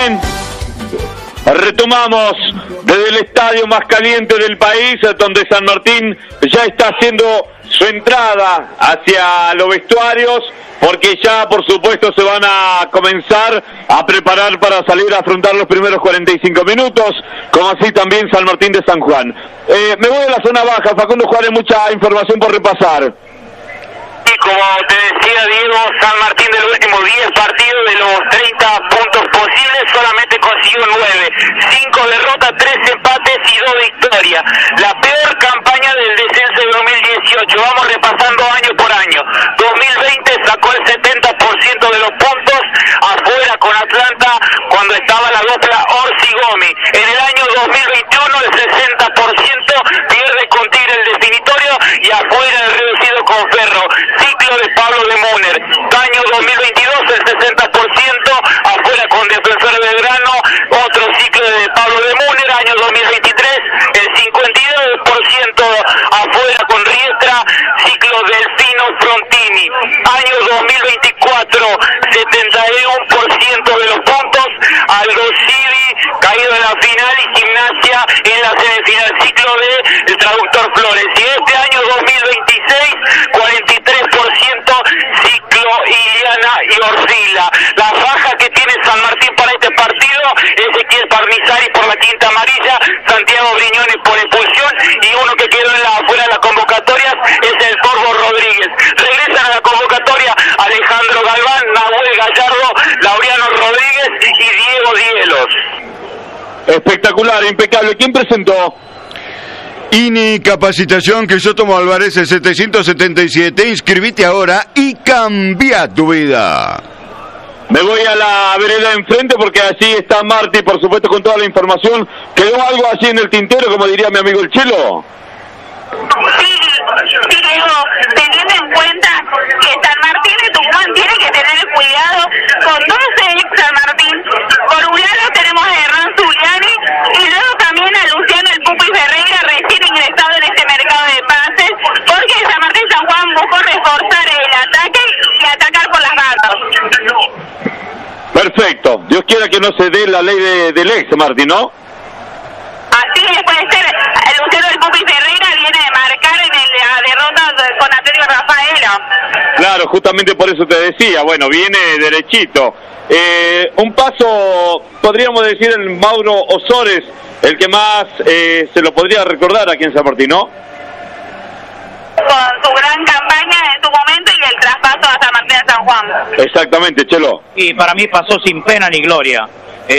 Martín. Retomamos desde el estadio más caliente del país, donde San Martín ya está haciendo su entrada hacia los vestuarios, porque ya por supuesto se van a comenzar a preparar para salir a afrontar los primeros 45 minutos, como así también San Martín de San Juan. Me voy a la zona baja, Facundo Juárez, mucha información por repasar. Y como te decía Diego, San Martín de los últimos 10 partidos, de los 30 puntos posibles, solamente consiguió 9. 5 derrotas, 3 empates y 2 victorias. La peor campaña del descenso de 2018. Vamos repasando año por año. 2020 sacó el 70% de los puntos, afuera con Atlanta cuando estaba la dupla Orsi-Gomi. En el año 2021 el 60% pierde con Tigre el definitorio y afuera el reducido con Ferro. Ciclo de Pablo de Muner. Año 2022 el 60%, afuera con Defensor Belgrano. Otro ciclo de Pablo de Muner. Año 2023 el 52%, afuera con Riestra. Ciclo Delfino Frontini. Año 2024 71% de los puntos. Aldo Civi caído en la final y Gimnasia en la semifinal. Ciclo de el Traductor Flores. Y este año 2026 43% ciclo Iliana y Orfila. La faja que tiene San Martín para este partido, Ezequiel Parmizari por la quinta amarilla, Santiago Briñones por expulsión y uno que quedó afuera de las convocatorias es el Corvo Rodríguez. Regresan a la convocatoria Alejandro Galván, Nahuel Gallardo, Laureano Rodríguez y Diego Dielos. Espectacular, impecable. ¿Quién presentó? INI Capacitación Crisóstomo Álvarez, el 777. Inscribite ahora y cambia tu vida. Me voy a la vereda enfrente porque allí está Martí, por supuesto, con toda la información. ¿Quedó algo allí en el tintero, como diría mi amigo el Chelo? Sí, Diego, teniendo en cuenta que San Martín de Tucumán tiene que tener cuidado con 12 ex San Martín. Por un lado tenemos a Hernán Zuliani y luego también a Luciano El Pupi Ferreira, recién ingresado en este mercado de pases, porque San Martín San Juan buscó reforzar el ataque y atacar por las bandas. Perfecto. Dios quiera que no se dé la ley del ex, Martín, ¿no? Así es, puede ser. Luciano El Pupi Ferreira viene de marcar en la derrota con Atlético Rafaela. Claro, justamente por eso te decía. Bueno, viene derechito. Un paso, podríamos decir, el Mauro Osores, el que más se lo podría recordar aquí en San Martín, ¿no? Con su gran campaña en su momento y el traspaso a San Martín de San Juan. Exactamente, Chelo. Y para mí pasó sin pena ni gloria.